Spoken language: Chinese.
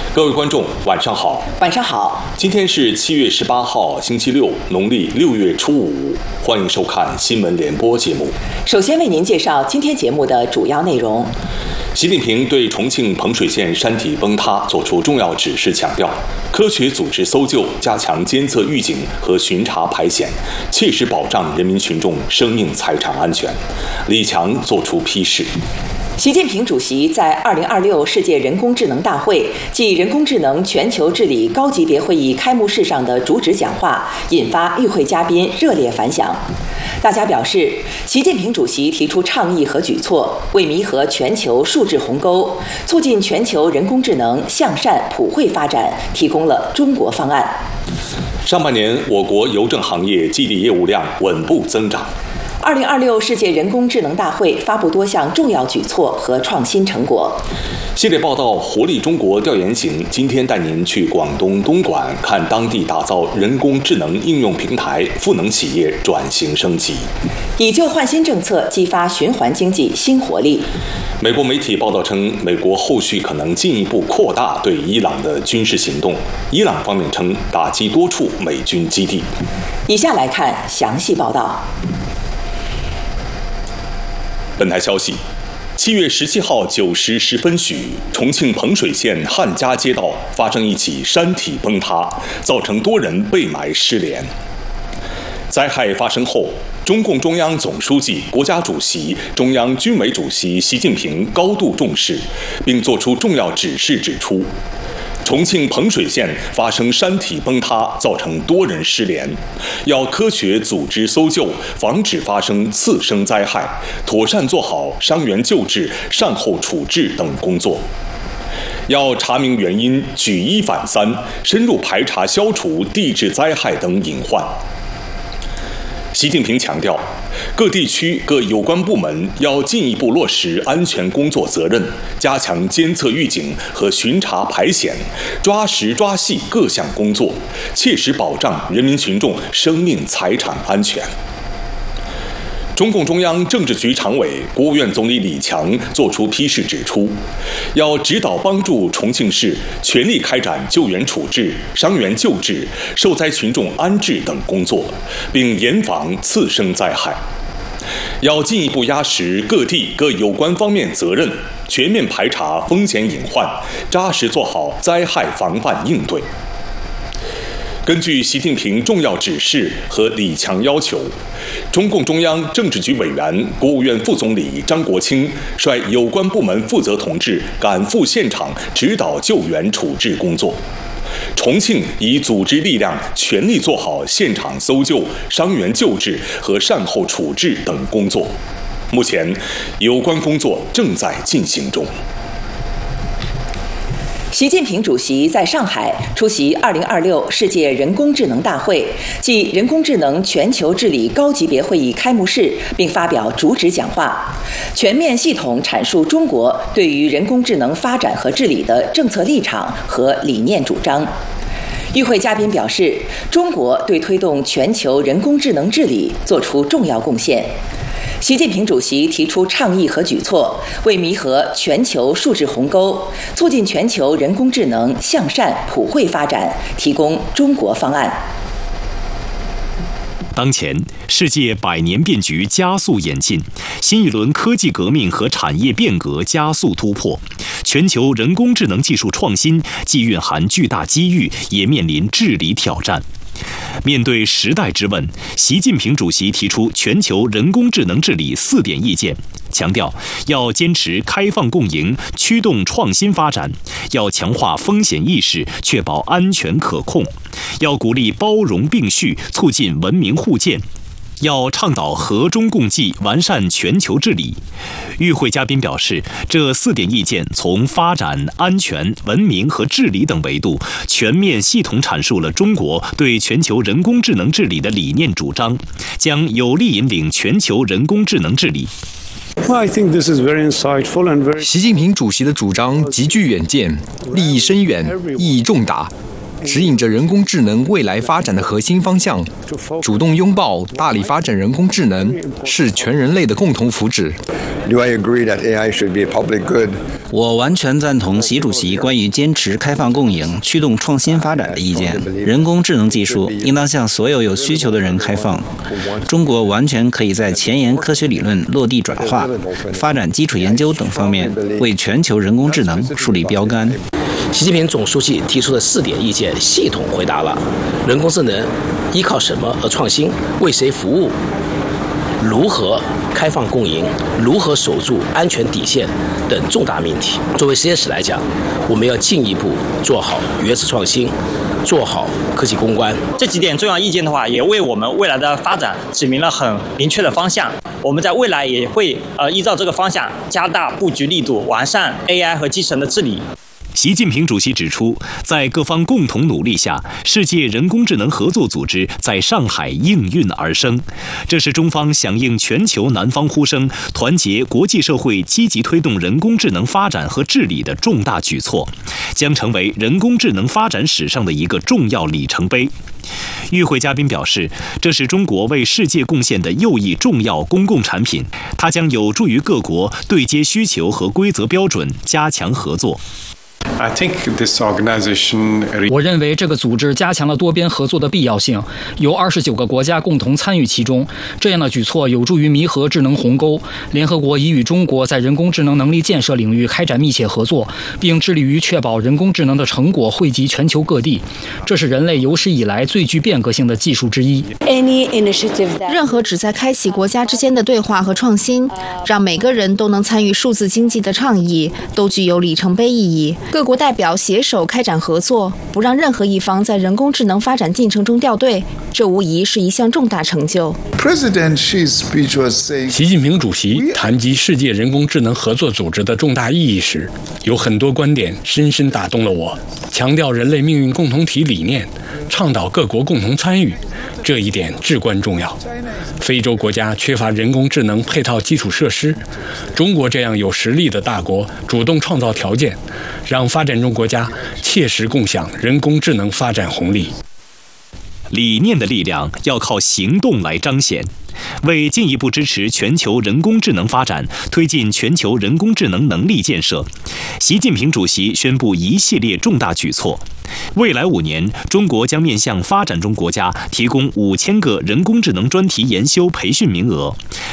各位观众，晚上好。 晚上好。 今天是7月18号，星期六，农历6月初5。欢迎收看新闻联播节目。 首先为您介绍今天节目的主要内容。 习近平对重庆彭水县山体崩塌作出重要指示，强调科学组织搜救，加强监测预警和巡查排险，切实保障人民群众生命财产安全。李强作出批示。 习近平主席在2026世界人工智能大会暨人工智能全球治理高级别会议开幕式上的主旨讲话，引发与会嘉宾热烈反响。大家表示，习近平主席提出倡议和举措，为弥合全球数字鸿沟，促进全球人工智能向善普惠发展，提供了中国方案。 上半年，我国邮政行业基地业务量稳步增长。 2026世界人工智能大会发布多项重要举措和创新成果。 系列报道《活力中国》调研行今天带您去广东东莞，看当地打造人工智能应用平台，赋能企业转型升级。 以旧换新政策激发循环经济新活力。 美国媒体报道称，美国后续可能进一步扩大对伊朗的军事行动。伊朗方面称打击多处美军基地。 以下来看详细报道。 本台消息，7月17号9时10分许，重庆彭水县汉家街道发生一起山体崩塌，造成多人被埋失联。灾害发生后，中共中央总书记、国家主席、中央军委主席习近平高度重视，并作出重要指示，指出重庆彭水县发生山体崩塌，造成多人失联，要科学组织搜救，防止发生次生灾害，妥善做好伤员救治、善后处置等工作。要查明原因，举一反三，深入排查消除地质灾害等隐患。习近平强调，各地区各有关部门要进一步落实安全工作责任，加强监测预警和巡查排险，抓实抓细各项工作，切实保障人民群众生命财产安全。中共中央政治局常委、国务院总理李强作出批示，指出，要指导帮助重庆市全力开展救援处置、伤员救治、受灾群众安置等工作，并严防次生灾害。要进一步压实各地各有关方面责任，全面排查风险隐患，扎实做好灾害防范应对。根据习近平重要指示和李强要求，中共中央政治局委员、国务院副总理张国清率有关部门负责同志赶赴现场指导救援处置工作。重庆已组织力量全力做好现场搜救、伤员救治和善后处置等工作。目前，有关工作正在进行中。 习近平主席在上海出席2026世界人工智能大会暨人工智能全球治理高级别会议开幕式，并发表主旨讲话，全面系统阐述中国对于人工智能发展和治理的政策立场和理念主张。与会嘉宾表示，中国对推动全球人工智能治理作出重要贡献。习近平主席提出倡议和举措，为弥合全球数字鸿沟，促进全球人工智能向善普惠发展，提供中国方案。 当前，世界百年变局加速演进，新一轮科技革命和产业变革加速突破，全球人工智能技术创新既蕴含巨大机遇，也面临治理挑战。面对时代之问，习近平主席提出全球人工智能治理4点意见，强调要坚持开放共赢，驱动创新发展；要强化风险意识，确保安全可控；要鼓励包容并蓄，促进文明互鉴；要倡导和中共济，完善全球治理。与会嘉宾表示，这4点意见从发展、安全、文明和治理等维度，全面系统阐述了中国对全球人工智能治理的理念主张，将有力引领全球人工智能治理。 习近平主席的主张极具远见，立意深远，意义重大。 指引着人工智能未来发展的核心方向。主动拥抱、大力发展人工智能，是全人类的共同福祉。 Do I agree that AI should be a public good? 我完全赞同习主席关于坚持开放共赢、驱动创新发展的意见。人工智能技术应当向所有有需求的人开放。中国完全可以在前沿科学理论落地转化、发展基础研究等方面，为全球人工智能树立标杆。 习近平总书记提出的4点意见，系统回答了人工智能依靠什么而创新、为谁服务、如何开放共赢、如何守住安全底线等重大命题。作为实验室来讲，我们要进一步做好原始创新，做好科技攻关。 这几点重要意见的话，也为我们未来的发展指明了很明确的方向。我们在未来也会依照这个方向加大布局力度，完善 AI 和集成的治理。 习近平主席指出，在各方共同努力下，世界人工智能合作组织在上海应运而生。这是中方响应全球南方呼声，团结国际社会积极推动人工智能发展和治理的重大举措，将成为人工智能发展史上的一个重要里程碑。与会嘉宾表示，这是中国为世界贡献的又一重要公共产品，它将有助于各国对接需求和规则标准，加强合作。 我认为这个组织加强了多边合作的必要性，由29个国家共同参与其中。这样的举措有助于弥合智能鸿沟。联合国已与中国在人工智能能力建设领域开展密切合作，并致力于确保人工智能的成果惠及全球各地。这是人类有史以来最具变革性的技术之一。 任何旨在开启国家之间的对话和创新，让每个人都能参与数字经济的倡议，都具有里程碑意义。各国代表携手开展合作，不让任何一方在人工智能发展进程中掉队，这无疑是一项重大成就。 习近平主席谈及世界人工智能合作组织的重大意义时，有很多观点深深打动了我。强调人类命运共同体理念，倡导各国共同参与，这一点至关重要。非洲国家缺乏人工智能配套基础设施，中国这样有实力的大国主动创造条件，让发展中国家切实共享人工智能发展红利。 理念的力量要靠行动来彰显。为进一步支持全球人工智能发展，推进全球人工智能能力建设，习近平主席宣布一系列重大举措。未来5年，中国将面向发展中国家提供5000个人工智能专题研修培训名额，